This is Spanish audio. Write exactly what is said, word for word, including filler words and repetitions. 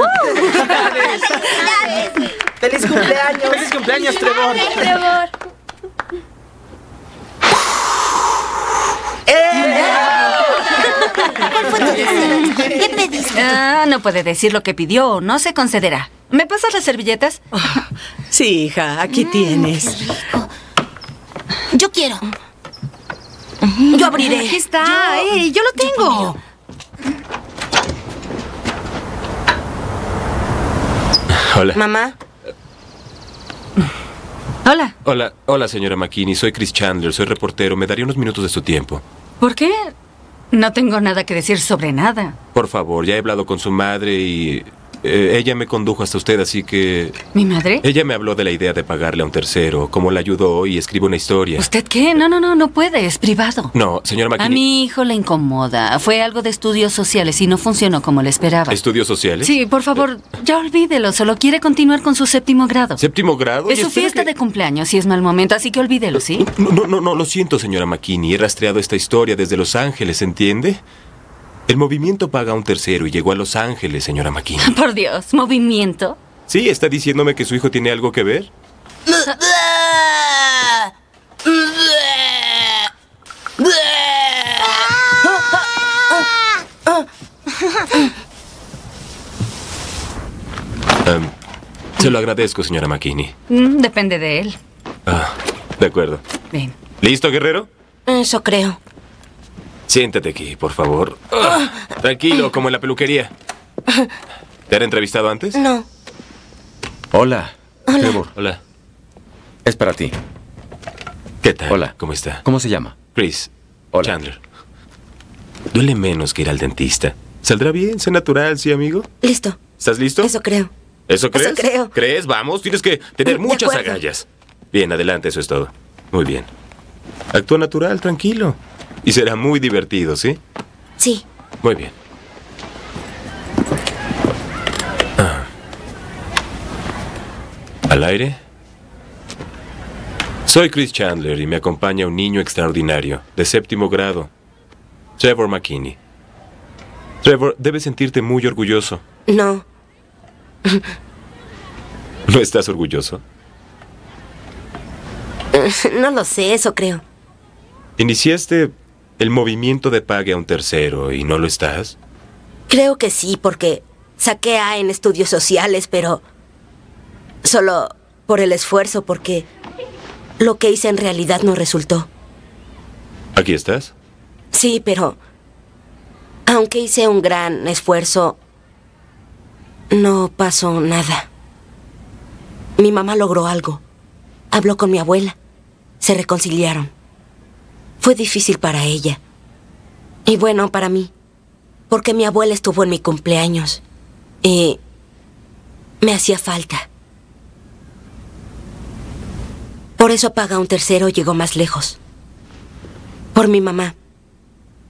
¡Felicidades! ¡Feliz cumpleaños! ¡Feliz cumpleaños, Trevor! Trevor. ¿Cuál fue tu deseo? ¿Qué pediste? Ah, no puede decir lo que pidió, no se concederá. ¿Me pasas las servilletas? Sí, hija, aquí tienes. Yo quiero. Yo abriré. Aquí está, yo, ey, yo lo tengo. Hola. Mamá. Hola. Hola, hola, señora McKinney. Soy Chris Chandler, soy reportero. ¿Me daría unos minutos de su tiempo? ¿Por qué? No tengo nada que decir sobre nada. Por favor, ya he hablado con su madre y eh, ella me condujo hasta usted, así que... ¿Mi madre? Ella me habló de la idea de pagarle a un tercero, cómo la ayudó y escribe una historia. ¿Usted qué? No, no, no, no puede, es privado. No, señora A McKinney. mi hijo le incomoda. Fue algo de estudios sociales y no funcionó como le esperaba. ¿Estudios sociales? Sí, por favor, ya olvídelo. Solo quiere continuar con su séptimo grado. ¿Séptimo grado? Es Y su espera fiesta que- de cumpleaños y es mal momento, así que olvídelo, ¿sí? No, no, no, no, lo siento, señora McKinney. He rastreado esta historia desde Los Ángeles, ¿entiende? El movimiento paga a un tercero y llegó a Los Ángeles, señora McKinney. Por Dios, ¿movimiento? ¿Sí? ¿Está diciéndome que su hijo tiene algo que ver? Em, se lo agradezco, señora McKinney. Mm, depende de él. Ah, de acuerdo. Bien. ¿Listo, guerrero? Eso creo. Siéntate aquí, por favor. Ah, tranquilo, como en la peluquería. ¿Te han entrevistado antes? No. Hola, Hola. Trevor. Hola. Es para ti. ¿Qué tal? Hola. ¿Cómo está? ¿Cómo se llama? Chris. Hola. Chandler. Duele menos que ir al dentista. ¿Saldrá bien? ¿Sé natural, sí, amigo? Listo. ¿Estás listo? Eso creo. ¿Eso crees? Eso creo. ¿Crees? Vamos, tienes que tener De muchas acuerdo. agallas. Bien, adelante, eso es todo. Muy bien. Actúa natural, tranquilo. Y será muy divertido, ¿sí? Sí. Muy bien. Ah. ¿Al aire? Soy Chris Chandler y me acompaña un niño extraordinario, de séptimo grado, Trevor McKinney. Trevor, debes sentirte muy orgulloso. No. ¿No estás orgulloso? No lo sé, eso creo. Iniciaste el movimiento de pague a un tercero y no lo estás. Creo que sí, porque saqué A en estudios sociales, pero solo por el esfuerzo, porque lo que hice en realidad no resultó. ¿Aquí estás? Sí, pero aunque hice un gran esfuerzo, no pasó nada. Mi mamá logró algo. Habló con mi abuela. Se reconciliaron. Fue difícil para ella. Y bueno, para mí. Porque mi abuela estuvo en mi cumpleaños. Y me hacía falta. Por eso Paga un Tercero llegó más lejos. Por mi mamá.